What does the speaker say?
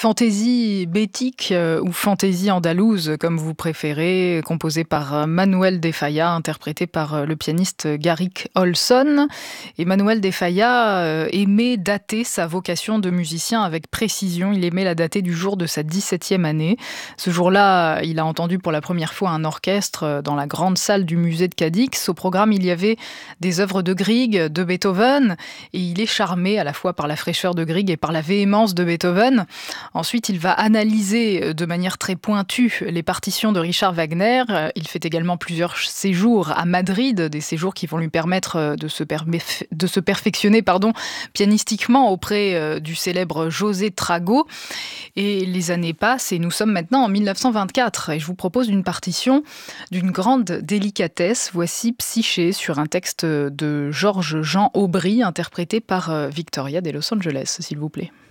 Fantaisie bétique ou fantaisie andalouse, comme vous préférez, composée par Manuel de Falla, interprétée par le pianiste Garrick Ohlson. Et Manuel de Falla aimait dater sa vocation de musicien avec précision. Il aimait la dater du jour de sa 17e année. Ce jour-là, il a entendu pour la première fois un orchestre dans la grande salle du musée de Cadix. Au programme, il y avait des œuvres de Grieg, de Beethoven, et il est charmé à la fois par la fraîcheur de Grieg et par la véhémence de Beethoven. Ensuite, il va analyser de manière très pointue les partitions de Richard Wagner. Il fait également plusieurs séjours à Madrid, des séjours qui vont lui permettre de se perfectionner pianistiquement auprès du célèbre José Trago. Et les années passent et nous sommes maintenant en 1924. Et je vous propose une partition d'une grande délicatesse. Voici Psyché sur un texte de Georges Jean Aubry, interprété par Victoria de Los Angeles, s'il vous plaît.